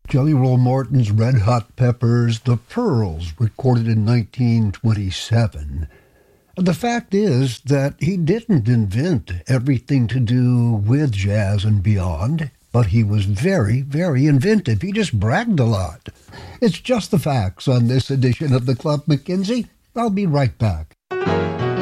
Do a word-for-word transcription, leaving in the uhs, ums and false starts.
Jelly Roll Morton's Red Hot Peppers, The Pearls, recorded in nineteen twenty-seven. The fact is that he didn't invent everything to do with jazz and beyond, but he was very, very inventive. He just bragged a lot. It's Just the Facts on this edition of the Club McKenzie. I'll be right back.